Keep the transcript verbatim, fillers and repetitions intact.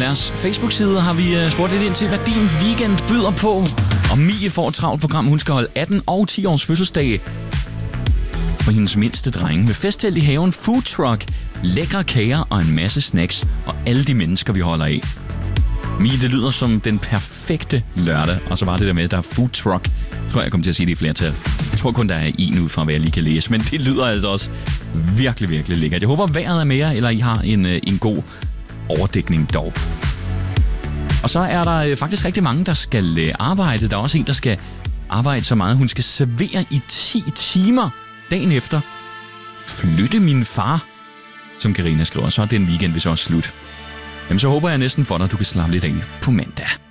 deres Facebook-side har vi spurgt lidt ind til, hvad din weekend byder på. Og Mie får et travlt program. Hun skal holde atten og ti års fødselsdag for hendes mindste drenge. Med festtelt i haven, food truck, lækre kager og en masse snacks. Og alle de mennesker, vi holder af. Mie, det lyder som den perfekte lørdag. Og så var det der med, at der er food truck. Jeg tror, jeg kommer til at sige det i flertal. Jeg tror kun, der er en ud fra, hvad jeg lige kan læse. Men det lyder altså også virkelig, virkelig lækkert. Jeg håber, vejret er med jer, eller I har en, en god overdækning dog. Og så er der faktisk rigtig mange, der skal arbejde. Der er også en, der skal arbejde så meget, hun skal servere i ti timer dagen efter. Flytte min far, som Karina skriver. Så er den weekend vist også slut. Jamen, så håber jeg næsten for dig, at du kan slappe lidt af på mandag.